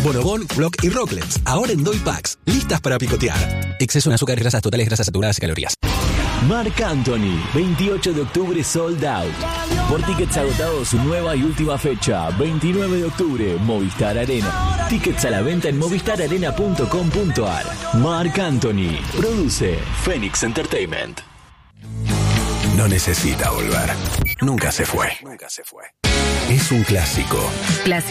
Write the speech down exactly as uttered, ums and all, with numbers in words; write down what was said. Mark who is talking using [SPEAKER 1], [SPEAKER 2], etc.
[SPEAKER 1] Bonobón, Block y Rocklets, ahora en Doy Packs, listas para picotear. Exceso en azúcares, grasas totales, grasas saturadas y calorías.
[SPEAKER 2] Marc Anthony, veintiocho de octubre, sold out. Por tickets agotados, su nueva y última fecha, veintinueve de octubre, Movistar Arena. Tickets a la venta en movistar arena punto com punto ar. Marc Anthony, produce Phoenix Entertainment.
[SPEAKER 1] No necesita volver. Nunca se fue. Nunca se fue. Es un clásico.
[SPEAKER 3] Clásico.